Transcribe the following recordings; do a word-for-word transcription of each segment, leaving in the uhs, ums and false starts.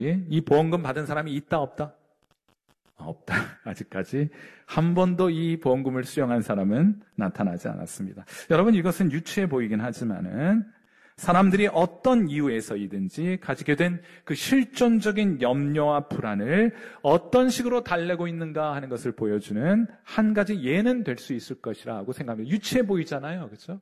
이 보험금 받은 사람이 있다 없다? 없다. 아직까지 한 번도 이 보험금을 수령한 사람은 나타나지 않았습니다. 여러분, 이것은 유치해 보이긴 하지만은 사람들이 어떤 이유에서이든지 가지게 된 그 실존적인 염려와 불안을 어떤 식으로 달래고 있는가 하는 것을 보여주는 한 가지 예는 될 수 있을 것이라고 생각합니다. 유치해 보이잖아요. 그렇죠?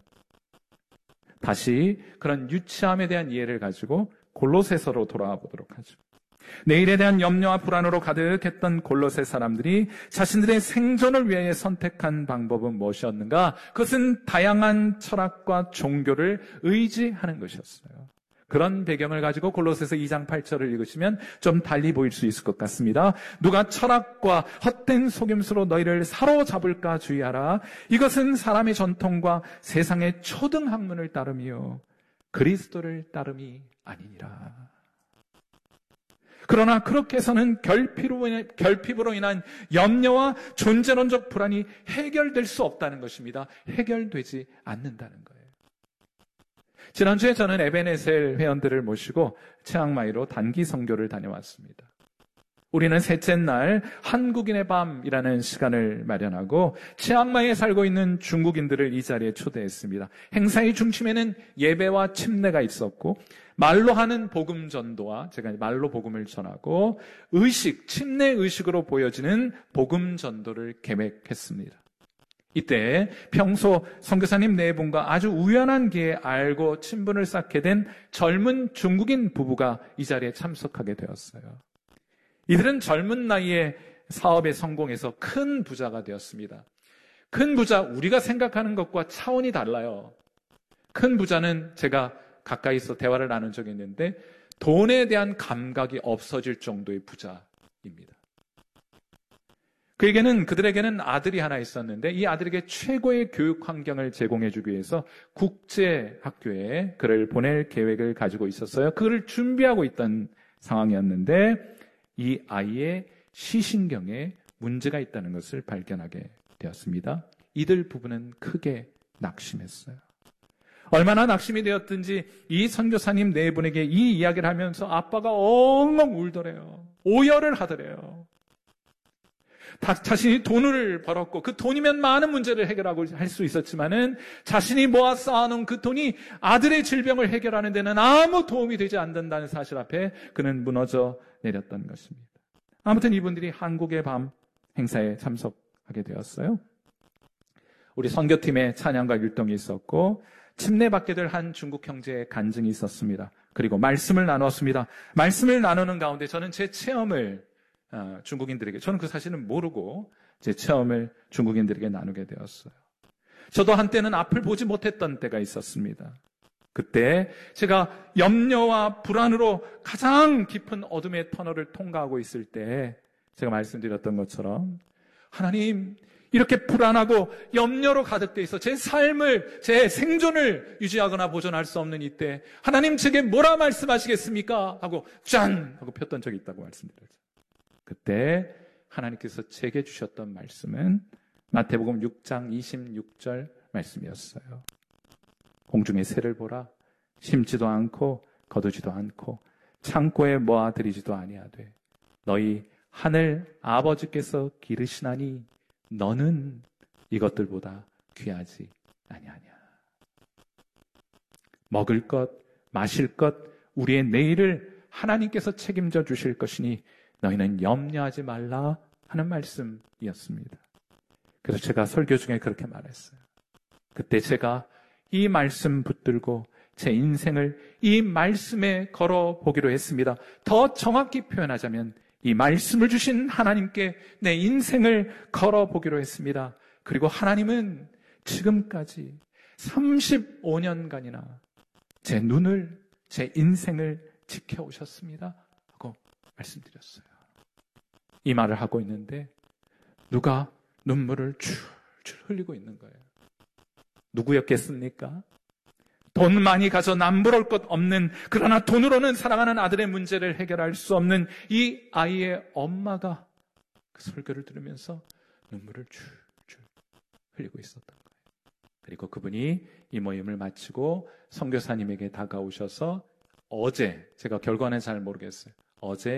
다시 그런 유치함에 대한 이해를 가지고 골로새서로 돌아와 보도록 하죠. 내일에 대한 염려와 불안으로 가득했던 골로새 사람들이 자신들의 생존을 위해 선택한 방법은 무엇이었는가? 그것은 다양한 철학과 종교를 의지하는 것이었어요. 그런 배경을 가지고 골로새서 이 장 팔 절을 읽으시면 좀 달리 보일 수 있을 것 같습니다. 누가 철학과 헛된 속임수로 너희를 사로잡을까 주의하라. 이것은 사람의 전통과 세상의 초등학문을 따름이요 그리스도를 따름이 아니니라. 그러나 그렇게 해서는 결핍으로, 인해, 결핍으로 인한 염려와 존재론적 불안이 해결될 수 없다는 것입니다. 해결되지 않는다는 거예요. 지난주에 저는 에베네셀 회원들을 모시고 치앙마이로 단기 선교를 다녀왔습니다. 우리는 셋째 날 한국인의 밤이라는 시간을 마련하고 치앙마이에 살고 있는 중국인들을 이 자리에 초대했습니다. 행사의 중심에는 예배와 침례가 있었고 말로 하는 복음 전도와 제가 말로 복음을 전하고 의식, 침례 의식으로 보여지는 복음 전도를 계획했습니다. 이때 평소 선교사님 네 분과 아주 우연한 기회에 알고 친분을 쌓게 된 젊은 중국인 부부가 이 자리에 참석하게 되었어요. 이들은 젊은 나이에 사업에 성공해서 큰 부자가 되었습니다. 큰 부자, 우리가 생각하는 것과 차원이 달라요. 큰 부자는 제가 가까이서 대화를 나눈 적이 있는데 돈에 대한 감각이 없어질 정도의 부자입니다. 그에게는, 그들에게는 아들이 하나 있었는데 이 아들에게 최고의 교육 환경을 제공해주기 위해서 국제학교에 그를 보낼 계획을 가지고 있었어요. 그를 준비하고 있던 상황이었는데 이 아이의 시신경에 문제가 있다는 것을 발견하게 되었습니다. 이들 부부는 크게 낙심했어요. 얼마나 낙심이 되었든지 이 선교사님 네 분에게 이 이야기를 하면서 아빠가 엉엉 울더래요. 오열을 하더래요. 다, 자신이 돈을 벌었고 그 돈이면 많은 문제를 해결하고 할 수 있었지만은 자신이 모아 쌓아놓은 그 돈이 아들의 질병을 해결하는 데는 아무 도움이 되지 않는다는 사실 앞에 그는 무너져 내렸던 것입니다. 아무튼 이분들이 한국의 밤 행사에 참석하게 되었어요. 우리 선교팀의 찬양과 율동이 있었고 침례받게 될 한 중국 형제의 간증이 있었습니다. 그리고 말씀을 나눴습니다. 말씀을 나누는 가운데 저는 제 체험을 어, 중국인들에게, 저는 그 사실은 모르고 제 체험을 중국인들에게 나누게 되었어요. 저도 한때는 앞을 보지 못했던 때가 있었습니다. 그때 제가 염려와 불안으로 가장 깊은 어둠의 터널을 통과하고 있을 때 제가 말씀드렸던 것처럼 하나님, 이렇게 불안하고 염려로 가득돼 있어 제 삶을, 제 생존을 유지하거나 보존할 수 없는 이때 하나님 제게 뭐라 말씀하시겠습니까? 하고 짠! 하고 폈던 적이 있다고 말씀드렸죠. 그때 하나님께서 제게 주셨던 말씀은 마태복음 육 장 이십육 절 말씀이었어요. 공중의 새를 보라. 심지도 않고 거두지도 않고 창고에 모아들이지도 아니하되 너희 하늘 아버지께서 기르시나니 너는 이것들보다 귀하지 아니하냐. 먹을 것, 마실 것, 우리의 내일을 하나님께서 책임져 주실 것이니 너희는 염려하지 말라 하는 말씀이었습니다. 그래서 제가 설교 중에 그렇게 말했어요. 그때 제가 이 말씀 붙들고 제 인생을 이 말씀에 걸어보기로 했습니다. 더 정확히 표현하자면 이 말씀을 주신 하나님께 내 인생을 걸어보기로 했습니다. 그리고 하나님은 지금까지 삼십오 년간이나 제 눈을, 제 인생을 지켜오셨습니다. 하고 말씀드렸어요. 이 말을 하고 있는데 누가 눈물을 줄줄 흘리고 있는 거예요. 누구였겠습니까? 돈 많이 가져 남부러울 것 없는, 그러나 돈으로는 사랑하는 아들의 문제를 해결할 수 없는 이 아이의 엄마가 그 설교를 들으면서 눈물을 줄줄 흘리고 있었던 거예요. 그리고 그분이 이 모임을 마치고 선교사님에게 다가오셔서 어제, 제가 결과는 잘 모르겠어요. 어제